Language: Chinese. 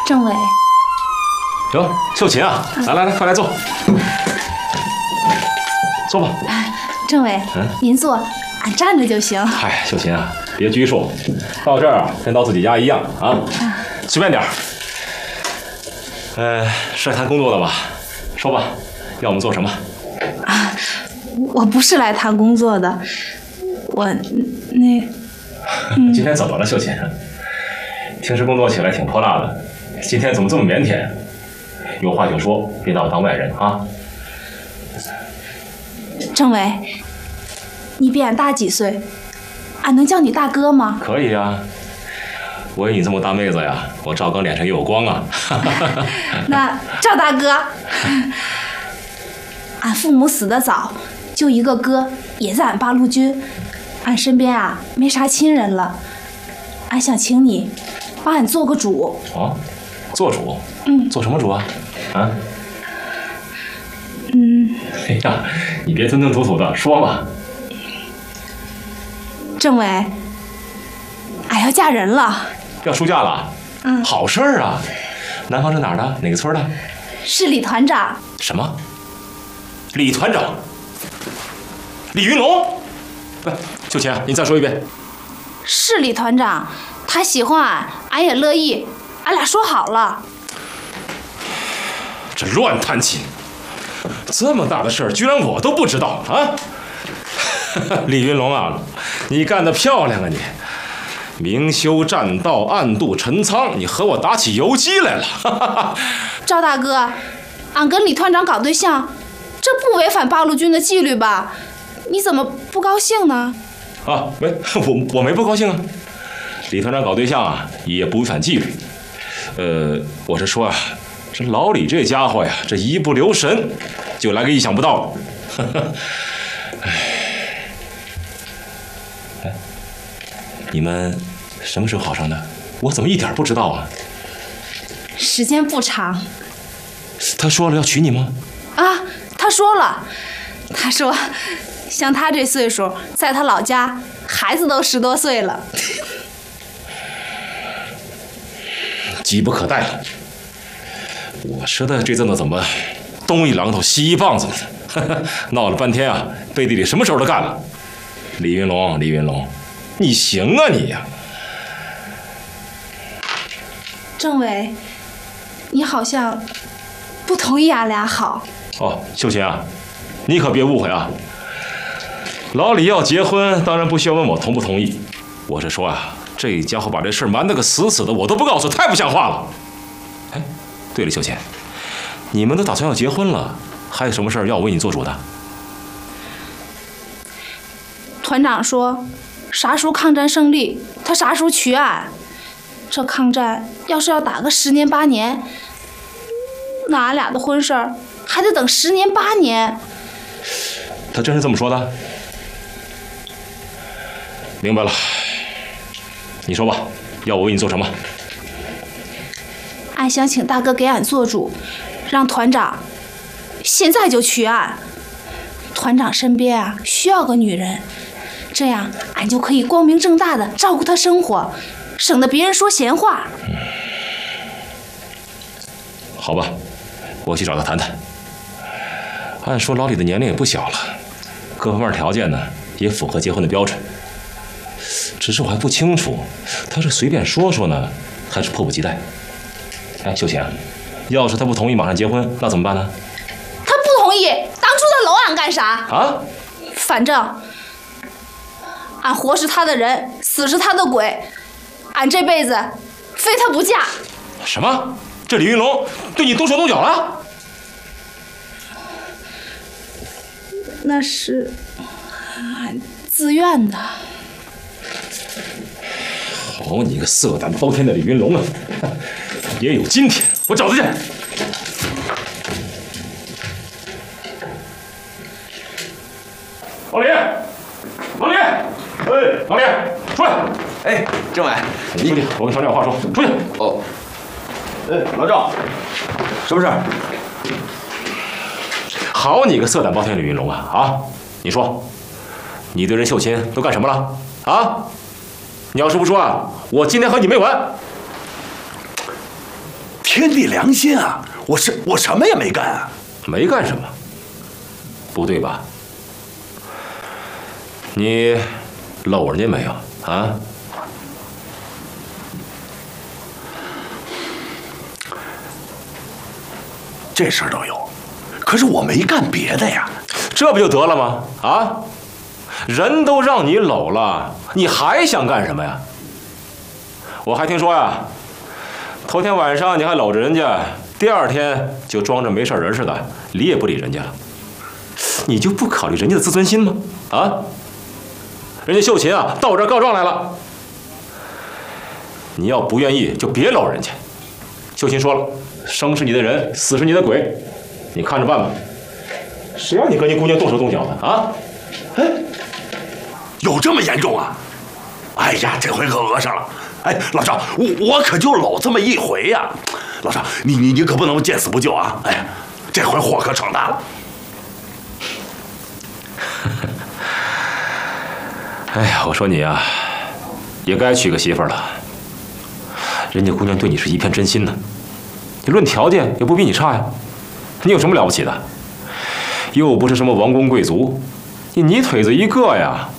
政委， 哟，秀琴啊，来，快来坐，坐吧。 政委，您坐，俺站着就行。 嗨，秀琴啊，别拘束，到这儿啊，跟到自己家一样啊，随便点儿。是来谈工作的吧？说吧，要我们做什么？ 我不是来谈工作的， 今天怎么了，秀琴？平时工作起来挺泼辣的，今天怎么这么腼腆？有话就说，别拿我当外人啊！ 政委，你比俺大几岁，俺能叫你大哥吗？ 可以呀，我有你这么大妹子呀，我赵刚脸上也有光啊！ 那赵大哥，俺父母死得早，就一个哥，也在俺八路军，俺身边啊没啥亲人了，俺想请你帮俺做个主。 哦，做主？做什么主啊？啊？哎呀，你别吞吞吐吐的，说吧。 政委，俺要嫁人了。 要出嫁了？好事儿啊！男方是哪儿的？哪个村的？ 是李团长。 什么？李团长？李云龙？不，秀琴，你再说一遍。 是李团长，他喜欢俺，俺也乐意，俺俩说好了。 这乱弹琴，这么大的事儿，居然我都不知道啊！李云龙啊，你干得漂亮啊你！明修栈道，暗度陈仓，你和我打起游击来了。 赵大哥，俺跟李团长搞对象，这不违反八路军的纪律吧？你怎么不高兴呢？ 啊，我没不高兴啊。李团长搞对象啊，也不违反纪律。我是说啊，这老李这家伙呀，这一不留神就来个意想不到。哎，你们什么时候好上的？我怎么一点不知道啊？ 时间不长。 他说了要娶你吗？ 啊，他说了，他说像他这岁数，在他老家孩子都10多岁了。 急不可待了。我说的这阵子怎么东一榔头西一棒子的？闹了半天啊，背地里什么时候都干了。李云龙，你行啊你呀！ 政委，你好像不同意俺俩好。 哦，秀琴啊，你可别误会啊。老李要结婚，当然不需要问我同不同意。我是说啊，这家伙把这事瞒得个死死的，我都不告诉，太不像话了。哎，对了，秀琴，你们都打算要结婚了，还有什么事儿要我为你做主的？ 团长说，啥时候抗战胜利，他啥时候娶俺。这抗战要是要打个10年8年，那俺俩的婚事儿还得等10年8年。 他真是这么说的？明白了，你说吧，要我为你做什么？ 俺想请大哥给俺做主，让团长现在就娶俺。团长身边啊需要个女人，这样俺就可以光明正大的照顾他生活，省得别人说闲话。 好吧，我去找他谈谈。按说老李的年龄也不小了，各方面条件呢也符合结婚的标准。只是我还不清楚，他是随便说说呢，还是迫不及待？哎，秀琴，要是他不同意马上结婚，那怎么办呢？ 他不同意，当初他搂俺干啥？ 啊？ 反正俺活是他的人，死是他的鬼，俺这辈子非他不嫁。 什么？这李云龙对你动手动脚了？ 那是俺自愿的。 好你个色胆包天的李云龙啊！也有今天，我找他去。老李，老李，老李，出来！ 哎，政委， 你出去，我跟厂长有话说。出去。 哦。老赵，什么事儿？ 好你个色胆包天的李云龙啊！啊，你说，你对人秀琴都干什么了？啊？你要是不说啊，我今天和你没完！ 天地良心啊！我什么也没干啊！ 没干什么？不对吧？你搂人家没有啊？ 这事儿都有，可是我没干别的呀。 这不就得了吗？啊，人都让你搂了，你还想干什么呀？我还听说呀，头天晚上你还搂着人家，第二天就装着没事人似的，理也不理人家了。你就不考虑人家的自尊心吗？啊？人家秀琴啊，到我这儿告状来了。你要不愿意，就别搂人家。秀琴说了，生是你的人，死是你的鬼，你看着办吧。谁让你跟你姑娘动手动脚的啊？ 哎，有这么严重啊？哎呀，这回可讹上了。哎，老赵，我可就搂这么一回呀。老赵，你可不能见死不救啊！哎，这回祸可闯大了。 哎呀，我说你啊，也该娶个媳妇了。人家姑娘对你是一片真心呢，你论条件也不比你差呀。你有什么了不起的？又不是什么王公贵族，你泥腿子一个呀，